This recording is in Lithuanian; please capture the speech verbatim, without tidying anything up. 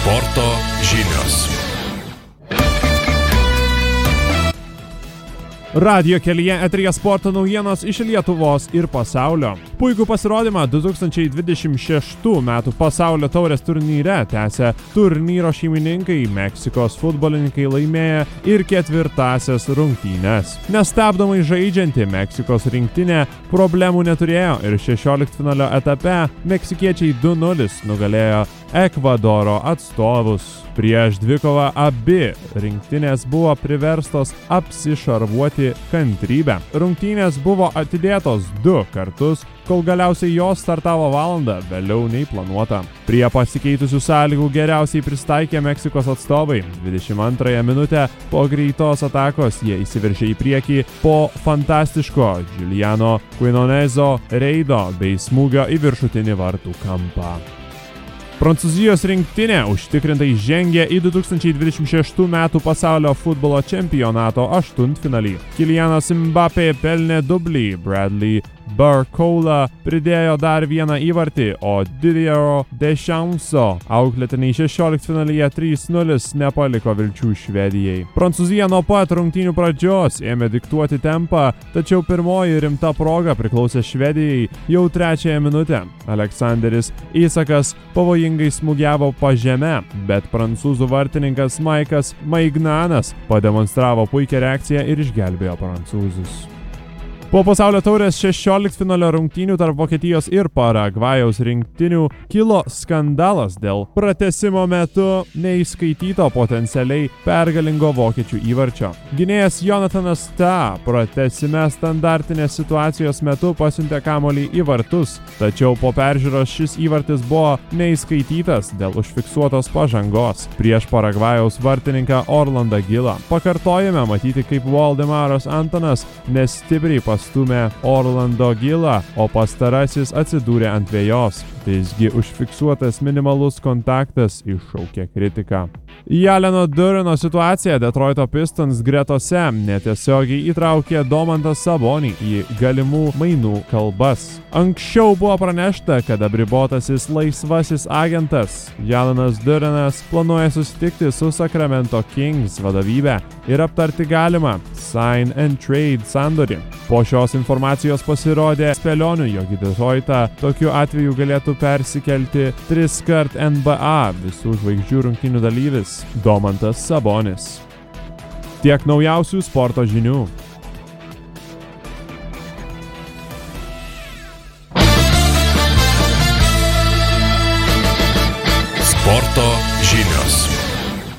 Sporto žinios. Radijo kelyje eteryje sporto naujienos iš Lietuvos ir pasaulio. Puikų pasirodymą du tūkstančiai dvidešimt šeštų metų pasaulio taurės turnyre tęsia turnyro šeimininkai. Meksikos futbolininkai laimėjo ir ketvirtąsias rungtynes. Nestabdomai žaidžianti Meksikos rinktinė problemų neturėjo ir šešioliktfinalio etape meksikiečiai du nulis nugalėjo Ekvadoro atstovus. Prieš dvikovą abi rinktinės buvo priverstos apsišarvuoti kantrybę. Rungtynės buvo atidėtos du kartus, kol galiausiai jos startavo valandą vėliau nei planuota. Prie pasikeitusių sąlygų geriausiai pristaikė Meksikos atstovai. dvidešimt antrąją minutę po greitos atakos jie įsiveržė į priekį po fantastiško Giuliano Quinonezo reido bei smūgio į viršutinį vartų kampą. Prancūzijos rinktinė užtikrintai žengė į du tūkstančiai dvidešimt šeštų metų pasaulio futbolo čempionato aštuntfinalį. Kylianas Mbappé pelnė dublį, Bradley Barcola pridėjo dar vieną įvartį, o Didiero Dechamps'o auklėtiniai šešioliktfinalyje trys nulis nepaliko vilčių Švedijai. Prancūzija nuo pat rungtynių pradžios ėmė diktuoti tempą, tačiau pirmoji rimta proga priklausė Švedijai jau trečiąją minutę. Aleksanderis Isakas pavojingai smūgiavo po žeme, bet prancūzų vartininkas Maikas Maignanas pademonstravo puikią reakciją ir išgelbėjo prancūzus. Po pasaulio taurės šešioliktfinalio rungtynių tarp Vokietijos ir Paragvajaus rinktinių kilo skandalas dėl pratęsimo metu neįskaityto potencialiai pergalingo vokiečių įvarčio. Gynėjas Jonathanas Ta pratęsime standartinės situacijos metu pasiuntė kamuolį į vartus, tačiau po peržiūros šis įvartis buvo neįskaitytas dėl užfiksuotos pažangos prieš Paragvajaus vartininką Orlandą Gilą. Pakartojame matyti, kaip Valdemaras Antonas nestipriai pas stumė Orlando Gilą, o pastarasis atsidūrė ant vejos. Visgi užfiksuotas minimalus kontaktas iššaukė kritiką. Jaleno Durino situacija Detroito Pistons gretose netiesiogiai įtraukė Domantą Sabonį į galimų mainų kalbas. Anksčiau buvo pranešta, kad apribotasis laisvasis agentas Jalenas Durinas planuoja susitikti su Sacramento Kings vadovybe ir aptarti galimą sign and trade sandorį. Po šios informacijos pasirodė spėlionių, jog į Detroitą tokiu atveju galėtų persikelti triskart N B A visų žvaigždžių rungtynių dalyvis Domantas Sabonis. Tiek naujausių sporto žinių. Sporto žinios.